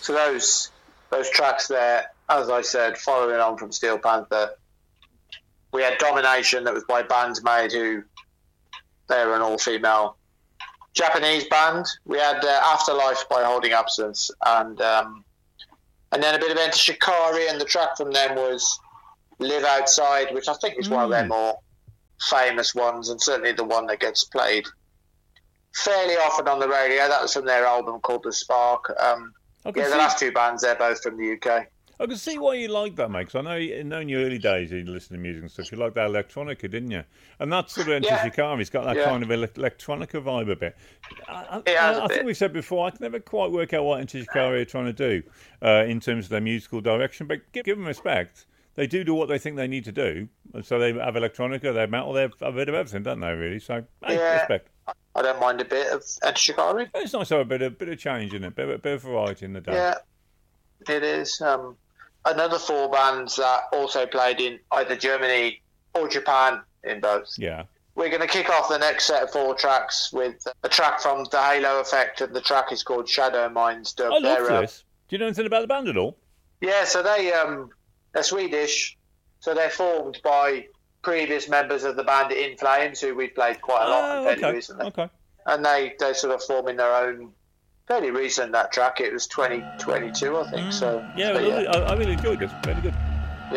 So those tracks there, as I said, following on from Steel Panther, we had Domination that was by Bands Made, who they were an all-female Japanese band. We had Afterlife by Holding Absence, and then a bit of Enter Shikari, and the track from them was Live Outside, which I think is one of their more famous ones, and certainly the one that gets played fairly often on the radio. That was from their album called The Spark. The last two bands, they're both from the UK. I can see why you like that, mate, because I know in your early days you listened to music and stuff, you liked that electronica, didn't you? And that sort of Enter Shikari's got that kind of electronica vibe a bit. I think we said before, I can never quite work out what Enter Shikari are trying to do in terms of their musical direction, but give them respect. They do what they think they need to do. So they have electronica, they have metal, they have a bit of everything, don't they, really? So, respect. I don't mind a bit of Enter Shikari. It's nice to have a bit of change in it, a bit of variety in the day. Yeah, it is. Another four bands that also played in either Germany or Japan, in both. Yeah. We're going to kick off the next set of four tracks with a track from The Halo Effect, and the track is called Shadow Minds. I love this. Do you know anything about the band at all? Yeah, so they're Swedish, so they're formed by previous members of the band In Flames, who we've played quite a lot fairly recently. Okay. And they sort of form in their own, fairly recent, that track. It was 2022, I think. So yeah, I really enjoyed it. Very good.